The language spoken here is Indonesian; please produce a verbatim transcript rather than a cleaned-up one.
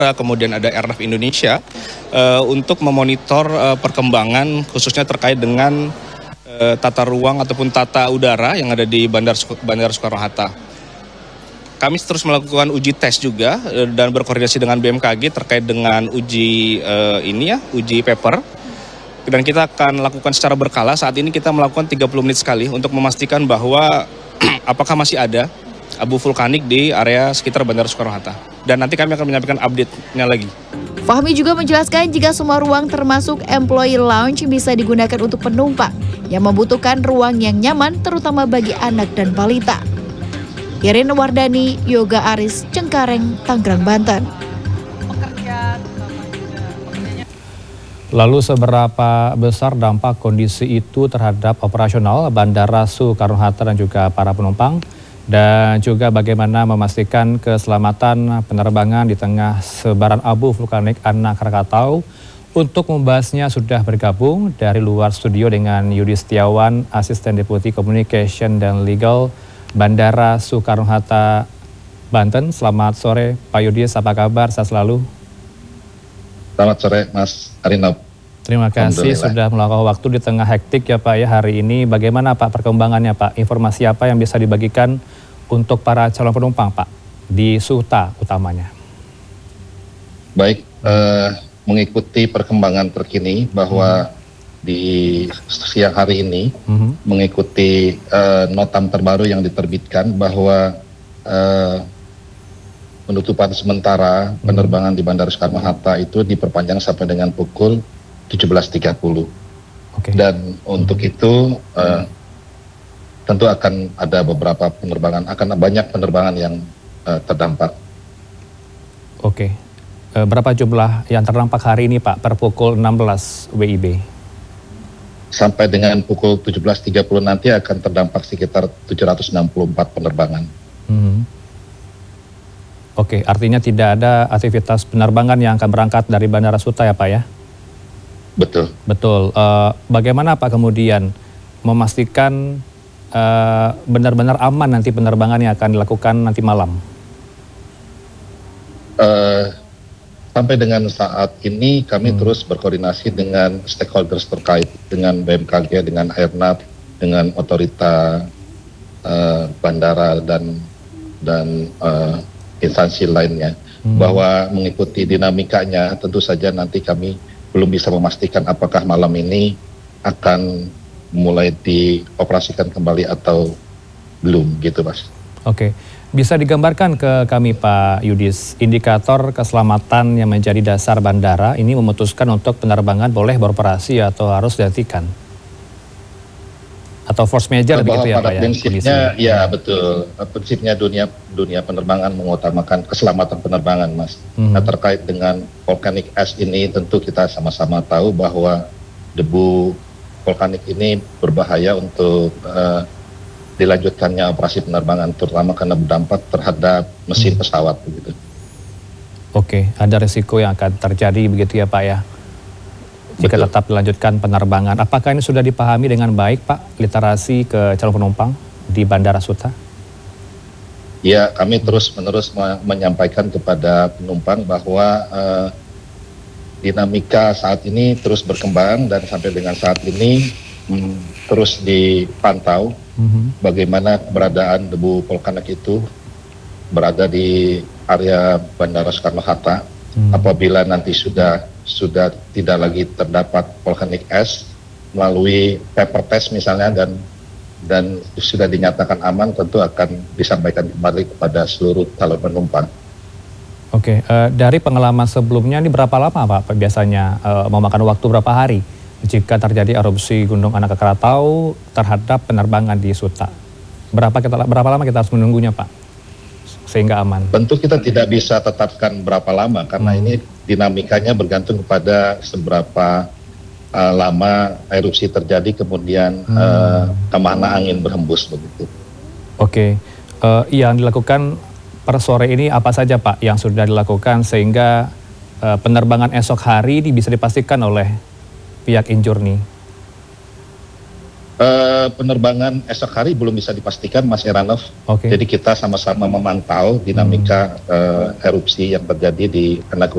kemudian ada Airnav Indonesia uh, untuk memonitor uh, perkembangan khususnya terkait dengan uh, tata ruang ataupun tata udara yang ada di Bandara, Bandara Soekarno-Hatta. Kami terus melakukan uji tes juga uh, dan berkoordinasi dengan B M K G terkait dengan uji uh, ini ya, uji paper. Dan kita akan lakukan secara berkala. Saat ini kita melakukan tiga puluh menit sekali untuk memastikan bahwa apakah masih ada abu vulkanik di area sekitar Bandara Soekarno-Hatta. Dan nanti kami akan menyampaikan update-nya lagi. Fahmi juga menjelaskan jika semua ruang termasuk employee lounge bisa digunakan untuk penumpang yang membutuhkan ruang yang nyaman terutama bagi anak dan balita. Irin Wardani, Yoga Aris, Cengkareng, Tangerang, Banten. Lalu seberapa besar dampak kondisi itu terhadap operasional Bandara Soekarno-Hatta dan juga para penumpang? Dan juga bagaimana memastikan keselamatan penerbangan di tengah sebaran abu vulkanik anak Krakatau. Untuk membahasnya sudah bergabung dari luar studio dengan Yudi Setiawan, Asisten Deputi Communication dan Legal Bandara Soekarno-Hatta, Banten. Selamat sore Pak Yudi, apa kabar? Sehat selalu. Selamat sore Mas Arinop. Terima kasih sudah meluangkan waktu di tengah hektik ya Pak ya hari ini. Bagaimana Pak perkembangannya Pak? Informasi apa yang bisa dibagikan untuk para calon penumpang Pak di SUTA utamanya? Baik, eh, mengikuti perkembangan terkini bahwa hmm. di siang hari ini hmm. mengikuti eh, notam terbaru yang diterbitkan bahwa eh, penutupan sementara hmm. penerbangan di Bandara Soekarno-Hatta itu diperpanjang sampai dengan pukul tujuh belas tiga puluh. Okay. Dan untuk hmm. itu uh, tentu akan ada beberapa penerbangan, akan banyak penerbangan yang uh, terdampak. Oke, okay. uh, berapa jumlah yang terdampak hari ini Pak per pukul enam belas W I B? Sampai dengan pukul tujuh belas tiga puluh nanti akan terdampak sekitar tujuh ratus enam puluh empat penerbangan. Hmm. Oke, okay. Artinya tidak ada aktivitas penerbangan yang akan berangkat dari Bandara Suta ya Pak ya? Betul. Betul. Uh, bagaimana Pak kemudian memastikan uh, benar-benar aman nanti penerbangan yang akan dilakukan nanti malam? Uh, sampai dengan saat ini kami hmm. terus berkoordinasi dengan stakeholders terkait, dengan B M K G, dengan Airnav, dengan otorita uh, bandara dan dan uh, instansi lainnya, hmm. bahwa mengikuti dinamikanya tentu saja nanti kami belum bisa memastikan apakah malam ini akan mulai dioperasikan kembali atau belum gitu Mas. Oke, bisa digambarkan ke kami Pak Yudis, indikator keselamatan yang menjadi dasar bandara ini memutuskan untuk penerbangan boleh beroperasi atau harus dihentikan? Atau force major begitu ya Pak ya? Prinsipnya ya betul, prinsipnya dunia dunia penerbangan mengutamakan keselamatan penerbangan Mas. Hmm. Nah, terkait dengan volcanic ash ini tentu kita sama-sama tahu bahwa debu vulkanik ini berbahaya untuk uh, dilanjutkannya operasi penerbangan, terutama karena berdampak terhadap mesin hmm. pesawat begitu. Oke, ada risiko yang akan terjadi begitu ya Pak ya? Jika Betul. tetap dilanjutkan penerbangan. Apakah ini sudah dipahami dengan baik Pak, literasi ke calon penumpang di Bandara Suta? Ya, kami terus-menerus menyampaikan kepada penumpang bahwa uh, dinamika saat ini terus berkembang dan sampai dengan saat ini um, terus dipantau mm-hmm. bagaimana keberadaan debu vulkanik itu berada di area Bandara Soekarno-Hatta. Mm. Apabila nanti sudah sudah tidak lagi terdapat volcanic ash melalui paper test misalnya dan dan sudah dinyatakan aman, tentu akan disampaikan kembali kepada seluruh calon penumpang. Oke, uh, dari pengalaman sebelumnya ini berapa lama Pak biasanya uh, memakan waktu berapa hari jika terjadi erupsi Gunung Anak Krakatau terhadap penerbangan di Suta? Berapa kita berapa lama kita harus menunggunya Pak sehingga aman? Tentu kita tidak bisa tetapkan berapa lama karena hmm. ini dinamikanya bergantung kepada seberapa uh, lama erupsi terjadi, kemudian hmm. uh, kemana angin berhembus begitu. Oke, uh, yang dilakukan per sore ini apa saja Pak yang sudah dilakukan sehingga uh, penerbangan esok hari ini bisa dipastikan oleh pihak Injourney? Uh, penerbangan esok hari belum bisa dipastikan Mas Heranov. Okay. Jadi kita sama-sama memantau dinamika hmm. uh, erupsi yang terjadi di Anak